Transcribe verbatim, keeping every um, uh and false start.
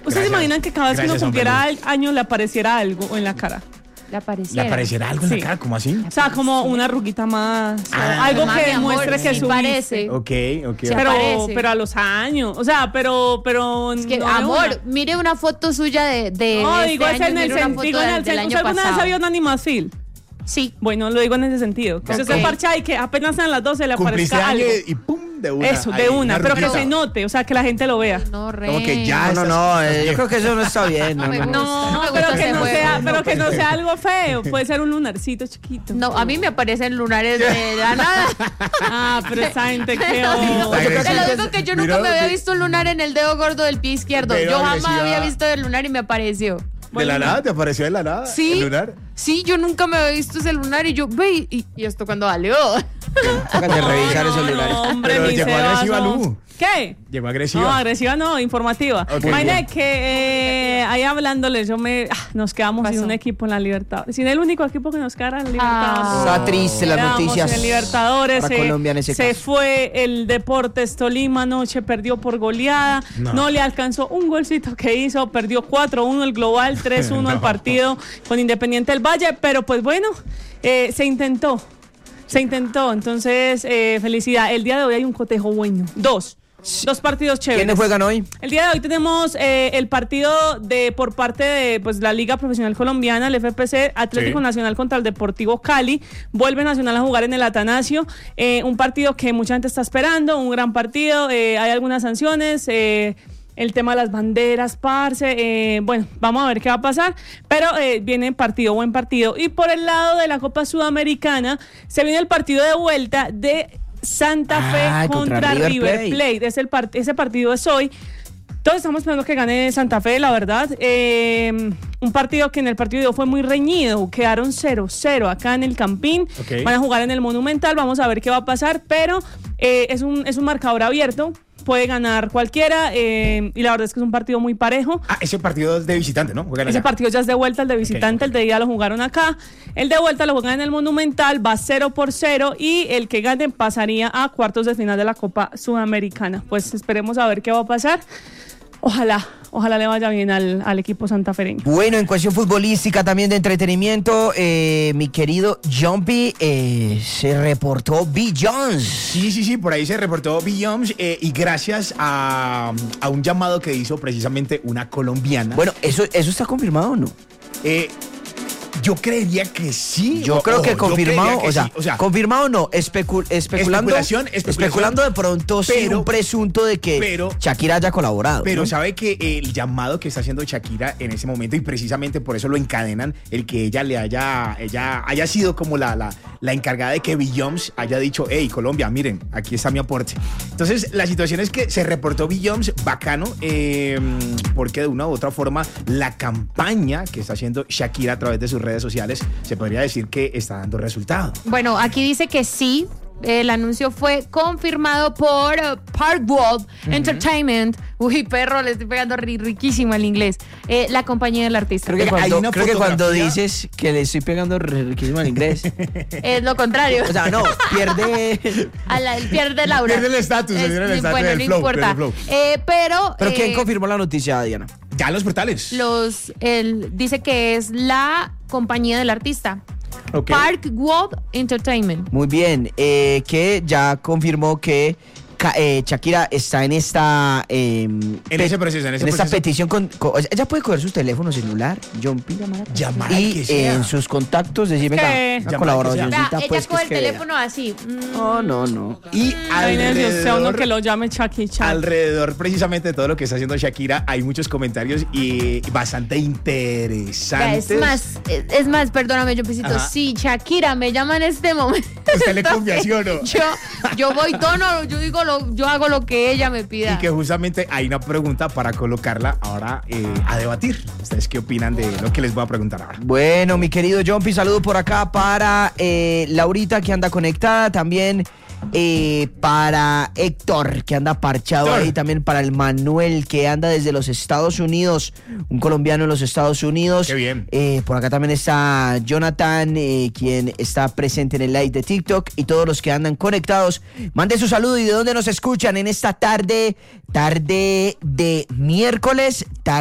¿Ustedes se imaginan que cada vez que uno Gracias, cumpliera hombre. años le apareciera algo en la cara? Le apareciera. ¿Le aparecerá algo en Sí. la cara? ¿Cómo así? O sea, como una ruguita más. o Ah. algo Mamá, que mi amor, demuestre que sí su parece. Ok, ok. Se Pero, parece. pero a los años. O sea, pero. pero Es que, no de amor, una. mire una foto suya de, de No, este digo es año, en el mire una sentido. foto Digo en del- el del sen- año ¿Usted alguna vez pasado. ha visto un Animasfil? Sí. Bueno, lo digo en ese sentido. Que usted Ok. se parcha y que apenas sean las doce le Cumpliste aparezca año algo. y pum, de una. Eso, de ahí, una, pero que ruguita. se note, o sea, que la gente lo vea. No, re. Como que ya No, no, estás- no, estás eh, yo viejo. creo que eso no está bien. No, No me no, gusta. no. No, No me pero gusta que ese no juego. sea, pero que no sea algo feo. Puede ser un lunarcito chiquito. No, a mí me aparecen lunares de la nada. Ah, pero esa gente Te que lo digo, Está te lo agresiva. digo que yo Mira, nunca me había de- visto un lunar en el dedo gordo del pie izquierdo. Pero Yo jamás agresiva. había visto el lunar y me apareció. ¿De la nada? ¿Te apareció de la nada? Sí. ¿El lunar? Sí, yo nunca me había visto ese lunar y yo, ve, y, y esto cuando valió. Toca de revisar esos lunares. No, hombre, Pero mi llegó Sebas, agresiva, no. Lu. ¿Qué? Llegó agresiva. No, agresiva no, informativa. Ok. Imagínate que eh, ahí hablándoles, yo me, ah, nos quedamos sin Pasó. un equipo en la Libertadores. Sin el único equipo que nos quedara en la Ah. Libertadores. Está triste las Quedamos noticias en Libertadores. para se, Colombia en ese se caso. fue el Deportes Tolima anoche, perdió por goleada. No. No, le alcanzó un golcito que hizo, perdió cuatro uno el global, tres uno el No. partido con Independiente del Valle. Pero pues bueno, eh, se intentó. Se intentó. Entonces, eh, felicidad. El día de hoy hay un cotejo bueno. Dos. Dos partidos chéveres. ¿Quiénes juegan hoy? El día de hoy tenemos eh, el partido de por parte de pues la Liga Profesional Colombiana, el F P C, Atlético Sí. Nacional contra el Deportivo Cali. Vuelve Nacional a jugar en el Atanasio. Eh, un partido que mucha gente está esperando, un gran partido. Eh, hay algunas sanciones. Eh, el tema de las banderas, parce. Eh, bueno, vamos a ver qué va a pasar. Pero eh, viene partido, buen partido. Y por el lado de la Copa Sudamericana, se viene el partido de vuelta de Santa Fe Ah, contra, contra River River Plate. Plate. Es el part- ese partido es hoy. Todos estamos esperando que gane Santa Fe, la verdad. Eh, un partido que en el partido de hoy fue muy reñido. Quedaron cero cero acá en el Campín. Ok. Van a jugar en el Monumental. Vamos a ver qué va a pasar. Pero eh, es, un, es un marcador abierto. Puede ganar cualquiera. Eh, y la verdad es que es un partido muy parejo. Ah, ese partido es de visitante, ¿no? Juegan Ese allá. partido ya es de vuelta, el de visitante, ok. el de ida lo jugaron acá. El de vuelta lo juegan en el Monumental, va cero por cero y el que gane pasaría a cuartos de final de la Copa Sudamericana. Pues esperemos a ver qué va a pasar. Ojalá, ojalá le vaya bien al, al equipo santafereño. Bueno, en cuestión futbolística, también de entretenimiento, eh, mi querido Jumpy, eh, se reportó B. Jones. Sí, sí, sí, por ahí se reportó Billions eh, y gracias a, a un llamado que hizo precisamente una colombiana. Bueno, ¿eso, eso está confirmado o no? Eh, yo creería que sí. Yo o- creo ojo, que yo confirmado, creería que o, sea, sí, o sea, confirmado no, especu- especulando, Especulación, especulación. especulando de pronto sí, Pero- un presunto de que pero- Shakira haya colaborado. Pero ¿no? sabe que el llamado que está haciendo Shakira en ese momento, y precisamente por eso lo encadenan, el que ella le haya, ella haya sido como la, la, la encargada de que Billions haya dicho, hey, Colombia, miren, aquí está mi aporte. Entonces, la situación es que se reportó Billions bacano, eh, porque de una u otra forma, la campaña que está haciendo Shakira a través de sus redes sociales, se podría decir que está dando resultado. Bueno, aquí dice que sí. El anuncio fue confirmado por uh, Park World Entertainment. Uy, perro, le estoy pegando ri- riquísimo el inglés. Eh, la compañía del artista. Creo que Hay cuando, una creo que cuando fotografía- dices que le estoy pegando re- riquísimo en inglés, Es lo contrario. o sea, no, pierde... A la- él pierde Laura. Pierde el estatus, Es- pierde el estatus Bueno, del no flow, importa. del flow. Eh, pero. ¿Pero eh, quién confirmó la noticia, Diana? Ya los portales. Los, él dice que es la compañía del artista. Ok. Park World Entertainment. Muy bien, eh, que ya confirmó que Ka- eh, Shakira está en esta eh, En pe- ese proceso, en ese esta proceso. petición con, con- ella puede coger su teléfono celular, Jumpy, llamar acá. Llamar al y que eh, sea. en sus contactos decir, ¿Qué? venga, Llamar una al colaboracióncita, Vea, ella pues, que coge es el que teléfono así. mm, No, no, no. Y Ay, Dios, sea uno alrededor, que lo llame Chucky Chucky. alrededor precisamente de todo lo que está haciendo Shakira, hay muchos comentarios y bastante vea, interesantes. es más, es, es más, perdóname, yo pesito. Ajá. Sí, Shakira me llama en este momento. ¿Usted le confía, sí o no? Yo, yo voy tono, yo digo lo, yo hago lo que ella me pida. Y que justamente hay una pregunta para colocarla ahora eh, a debatir. ¿Ustedes qué opinan de lo que les voy a preguntar ahora? Bueno, mi querido Jumpy, saludo por acá para eh, Laurita que anda conectada, también eh, para Héctor que anda parchado Héctor. ahí, también para el Manuel que anda desde los Estados Unidos, un colombiano en los Estados Unidos. Qué bien. Eh, por acá también está Jonathan, eh, quien está presente en el live de TikTok y todos los que andan conectados. Mande su saludo y de dónde nos escuchan en esta tarde, tarde de miércoles, tarde